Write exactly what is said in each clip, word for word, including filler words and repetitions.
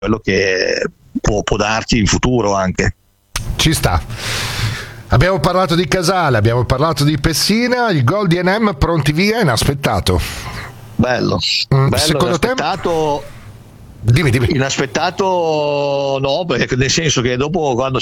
quello che può, può darti in futuro anche. Ci sta. Abbiamo parlato di Casale, abbiamo parlato di Pessina, il gol di Enem, pronti via, inaspettato. Bello, Mm, bello secondo te? inaspettato. Dimmi, dimmi. Inaspettato no, perché nel senso che dopo quando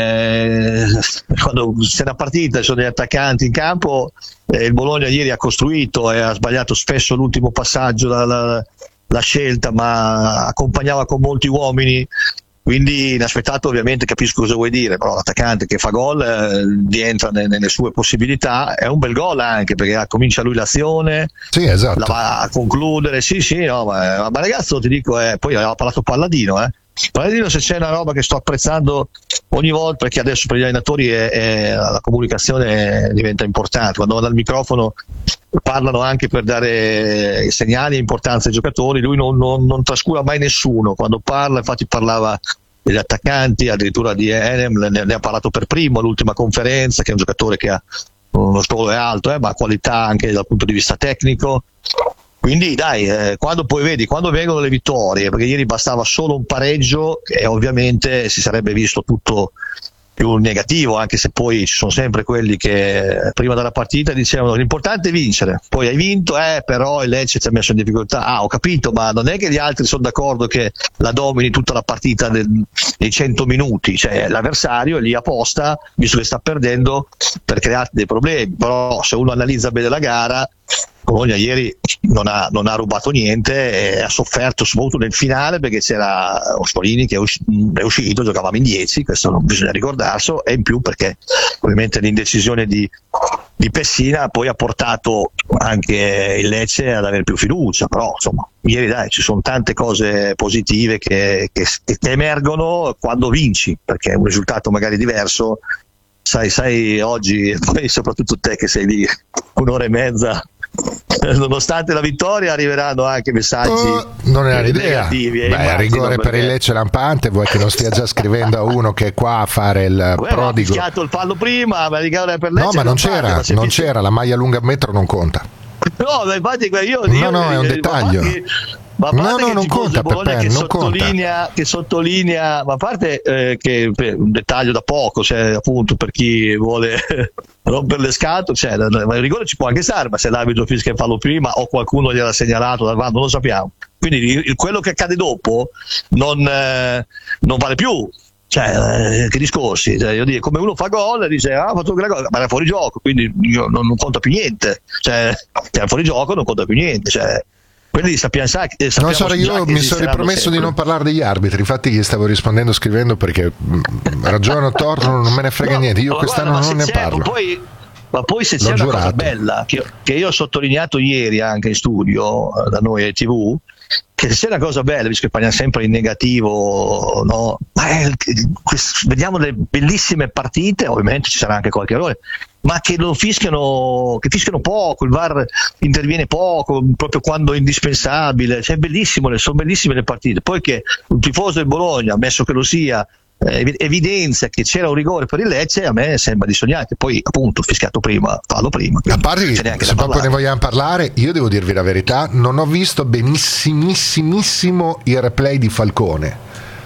c'è quando c'è una partita e sono degli attaccanti in campo, eh, il Bologna ieri ha costruito e ha sbagliato spesso l'ultimo passaggio, la, la, la scelta, ma accompagnava con molti uomini. Quindi inaspettato, ovviamente capisco cosa vuoi dire, però l'attaccante che fa gol eh, rientra nelle, nelle sue possibilità, è un bel gol anche perché comincia lui l'azione, Sì, esatto. la va a concludere, sì sì, no, ma, ma ragazzo ti dico, eh, poi aveva parlato Palladino, eh. Palladino, se c'è una roba che sto apprezzando ogni volta, perché adesso per gli allenatori è, è, la comunicazione diventa importante, quando vanno al microfono parlano anche per dare segnali e importanza ai giocatori, lui non, non, non trascura mai nessuno quando parla, infatti parlava degli attaccanti, addirittura di Enem, ne, ne ha parlato per primo all'ultima conferenza, che è un giocatore che ha uno stolo è alto, eh, ma qualità anche dal punto di vista tecnico. Quindi dai, eh, quando poi vedi, quando vengono le vittorie, perché ieri bastava solo un pareggio e ovviamente si sarebbe visto tutto più negativo, anche se poi ci sono sempre quelli che prima della partita dicevano l'importante è vincere, poi hai vinto, eh però il Lecce ti ha messo in difficoltà. Ah, ho capito, ma non è che gli altri sono d'accordo che la domini tutta la partita del, dei cento minuti, cioè l'avversario è lì apposta, visto che sta perdendo, per crearti dei problemi. Però se uno analizza bene la gara, Bologna ieri non ha, non ha rubato niente e ha sofferto soprattutto nel finale, perché c'era Ospolini che è, usci- è uscito, giocavamo in dieci, questo non bisogna ricordarselo, e in più perché ovviamente l'indecisione di, di Pessina poi ha portato anche il Lecce ad avere più fiducia. Però insomma ieri dai, ci sono tante cose positive che, che, che emergono quando vinci, perché un risultato magari diverso, sai, sai oggi, poi soprattutto te che sei lì un'ora e mezza, nonostante la vittoria arriveranno anche messaggi oh, non è un'idea. negativi. Beh, a rigore perché... per il Lecce lampante, vuoi che non stia già scrivendo a uno che è qua a fare il Beh, prodigo? ha fischiato il fallo prima, ma rigore per Lecce No, ma non lampante, c'era, ma se non fischi- c'era, la maglia lunga a metro non conta. No, ma infatti io, No, io no, è un ma dettaglio. infatti- Ma a No, parte no, che non il tifoso conta, del Bologna Peppe, che non conta. sottolinea, che sottolinea, ma a parte eh, che per, un dettaglio da poco, cioè appunto per chi vuole rompere le scatole, cioè, il rigore ci può anche stare, ma se l'arbitro fischia il fallo prima o qualcuno gliel'ha segnalato dal V A R non lo sappiamo. Quindi il, quello che accade dopo non, eh, non vale più. Cioè, eh, che discorsi, cioè, io dico, come uno fa gol e dice ah, ha fatto un gran gol, ma era fuori gioco, quindi io, non, non conta più niente, cioè era fuori gioco, non conta più niente, cioè, quindi sappiamo, sa, eh, sappiamo Non so, già io che mi sono esisteranno ripromesso sempre. di non parlare degli arbitri, infatti gli stavo rispondendo scrivendo perché mh, ragione o torto non me ne frega No, niente, io ma quest'anno guarda, non ma ne se c'è- parlo. Poi, ma poi se L'ho c'è una cosa giurato. bella che, che io ho sottolineato ieri anche in studio eh, da noi ai tivù, che se c'è una cosa bella, visto che parliamo sempre in negativo, no? Ma è, quest- vediamo delle bellissime partite, ovviamente ci sarà anche qualche errore, ma che lo fischiano, che fischiano poco, il V A R interviene poco, proprio quando è indispensabile, cioè è bellissimo, le- sono bellissime le partite. Poi che un tifoso del Bologna, ammesso che lo sia, eh, evidenzia che c'era un rigore per il Lecce, a me sembra di sognare, che poi appunto fischiato prima, fallo prima. A quindi parte c'è che neanche se da proprio ne parlare. vogliamo parlare, io devo dirvi la verità, non ho visto benissimissimo il replay di Falcone,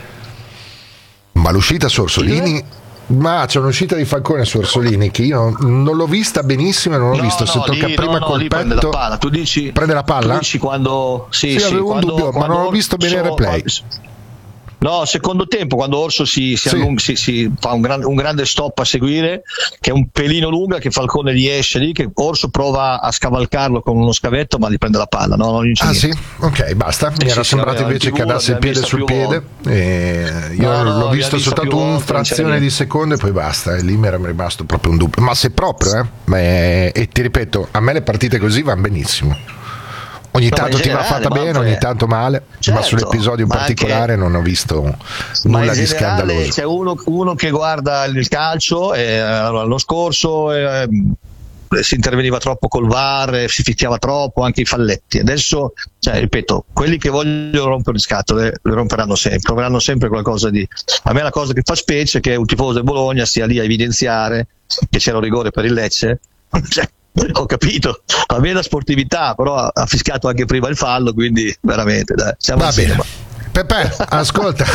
ma l'uscita su Orsolini, ma c'è un'uscita di Falcone su Orsolini che io non l'ho vista benissimo e non l'ho No, visto, se no, tocca lì- prima no, no, col lì prende la petto palla. Tu dici, prende la palla? tu dici quando sì, Sì, sì, avevo un quando- dubbio, ma quando non ho visto bene il Orso- replay. No, secondo tempo, quando Orso si, si, Sì. allunga- si, si fa un, gran- un grande stop a seguire, che è un pelino lunga, che Falcone gli esce lì, che Orso prova a scavalcarlo con uno scavetto, ma gli prende la palla. No, non gli c'è Ah niente. sì? Ok, basta. Mi Sì, era sì, sembrato aveva invece in che TV, andasse il l'abbiamo piede vista sul più piede e io No, no, l'ho l'abbiamo visto vista soltanto più volte, un non c'era frazione niente. di secondo e poi basta, e lì mi era rimasto proprio un dubbio. Ma se proprio, eh? Ma è- E ti ripeto, a me le partite così vanno benissimo. Ogni No, ma tanto in ti va generale, fatta ma bene, poi- ogni tanto male, ma Certo, sull'episodio in ma particolare anche- non ho visto Ma nulla in di generale scandaloso. c'è uno, uno che guarda il calcio e allora, l'anno scorso eh, si interveniva troppo col V A R, si fischiava troppo, anche i falletti. Adesso, cioè, ripeto, quelli che vogliono rompere le scatole le romperanno sempre, troveranno sempre qualcosa di. A me la cosa che fa specie è che un tifoso del Bologna sia lì a evidenziare che c'era un rigore per il Lecce. Cioè, ho capito, va bene la sportività, però ha, ha fischiato anche prima il fallo, quindi veramente dai, siamo Va insieme. bene. Peppe, ascolta,